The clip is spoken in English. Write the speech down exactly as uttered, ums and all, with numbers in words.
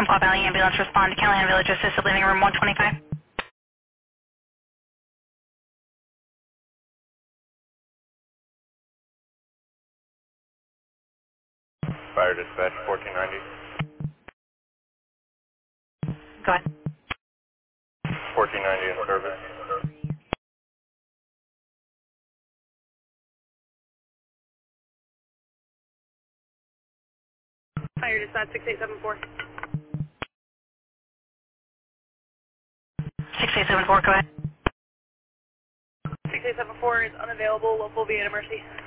Squaw Valley Ambulance respond to Callahan Village Assisted Living Room one twenty-five. Fire dispatch fourteen ninety. Go ahead. fourteen ninety in service. Fire dispatch six eight seven four. six eight seven four, go ahead. six eight seven four is unavailable, local Vienna Mercy.